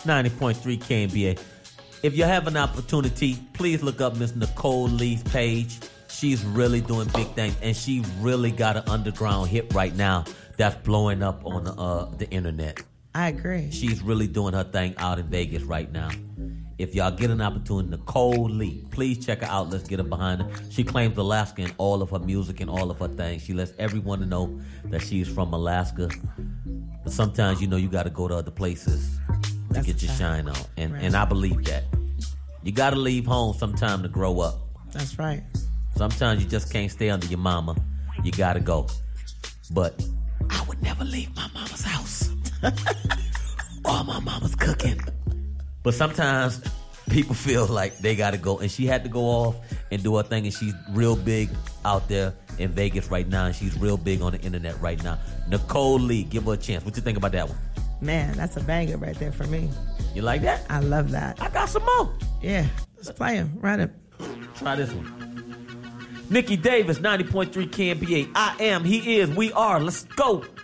90.3 KNBA. If you have an opportunity, please look up Miss Nicole Lee's page. She's really doing big things, and she really got an underground hit right now that's blowing up on the internet. I agree. She's really doing her thing out in Vegas right now. If y'all get an opportunity, Nicole Lee, please check her out. Let's get her behind her. She claims Alaska in all of her music and all of her things. She lets everyone know that she's from Alaska. But sometimes, you got to go to other places to get your shine on. And I believe that. You got to leave home sometime to grow up. That's right. Sometimes you just can't stay under your mama. You got to go. But I would never leave my mama's house. Or my mama's cooking. But sometimes people feel like they got to go. And she had to go off and do her thing. And she's real big out there in Vegas right now. And she's real big on the internet right now. Nicole Lee, give her a chance. What you think about that one? Man, that's a banger right there for me. You like that? I love that. I got some more. Yeah, let's play him. Right up. Try this one. Nikki Davis, 90.3 KNBA. I am, he is, we are. Let's go.